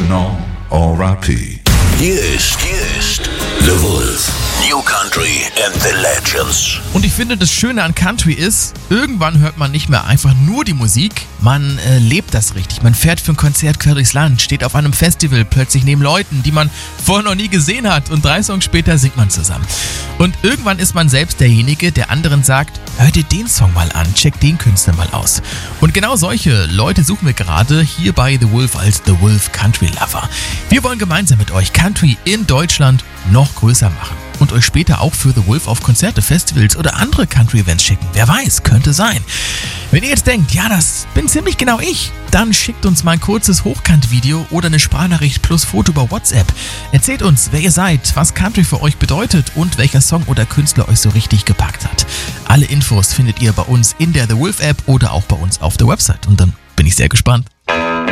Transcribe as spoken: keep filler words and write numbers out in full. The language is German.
know, R I P Hier ist, hier ist The Wolf. New Country and the Legends. Und ich finde, das Schöne an Country ist, irgendwann hört man nicht mehr einfach nur die Musik, man äh, lebt das richtig. Man fährt für ein Konzert quer durchs Land, steht auf einem Festival plötzlich neben Leuten, die man vorher noch nie gesehen hat, und drei Songs später singt man zusammen. Und irgendwann ist man selbst derjenige, der anderen sagt, hör dir den Song mal an, check den Künstler mal aus. Und genau solche Leute suchen wir gerade hier bei The Wolf als The Wolf Country Lover. Wir wollen gemeinsam mit euch Country in Deutschland noch größer machen und euch später auch für The Wolf auf Konzerte, Festivals oder andere Country-Events schicken. Wer weiß, könnte sein. Wenn ihr jetzt denkt, ja, das bin ziemlich genau ich, dann schickt uns mal ein kurzes Hochkant-Video oder eine Sprachnachricht plus Foto über WhatsApp. Erzählt uns, wer ihr seid, was Country für euch bedeutet und welcher Song oder Künstler euch so richtig gepackt hat. Alle Infos findet ihr bei uns in der The Wolf App oder auch bei uns auf der Website. Und dann bin ich sehr gespannt.